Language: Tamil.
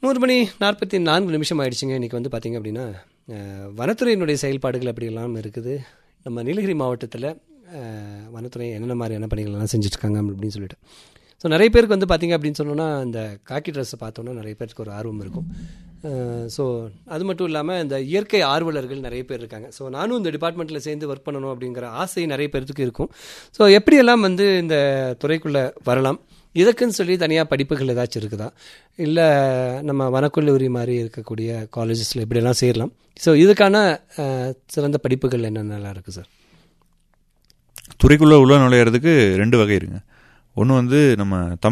11:44 ஆயிடுச்சுங்க. இன்றைக்கி வந்து பார்த்திங்க அப்படின்னா வனத்துறையினுடைய செயல்பாடுகள் எப்படியெல்லாம் இருக்குது, நம்ம நீலகிரி மாவட்டத்தில் வனத்துறை என்னென்ன மாதிரியான பணிகள்லாம் செஞ்சுட்ருக்காங்க அப்படின்னு சொல்லிட்டு. ஸோ நிறைய பேருக்கு வந்து பார்த்திங்க அப்படின்னு சொன்னோன்னா இந்த காக்கி ட்ரெஸ்ஸை பார்த்தோன்னா நிறைய பேருக்கு ஒரு ஆர்வம் இருக்கும். ஸோ அது மட்டும் இல்லாமல் இந்த இயற்கை ஆர்வலர்கள் நிறைய பேர் இருக்காங்க. ஸோ நானும் இந்த டிபார்ட்மெண்ட்டில் சேர்ந்து ஒர்க் பண்ணணும் அப்படிங்கிற ஆசை நிறைய பேருக்கு இருக்கும். ஸோ எப்படியெல்லாம் வந்து இந்த துறைக்குள்ளே வரலாம், இதுக்குன்னு சொல்லி தனியாக படிப்புகள் ஏதாச்சும் இருக்குதா, இல்லை நம்ம வனக்கல்லூரி மாதிரி இருக்கக்கூடிய காலேஜஸில் எப்படியெல்லாம் சேரலாம், ஸோ இதுக்கான சிறந்த படிப்புகள் என்னென்னலாம் இருக்குது சார்? துறைக்குள்ளே உள்ள நுழையிறதுக்கு 2 வகை இருக்குங்க. ஒன்று வந்து நம்ம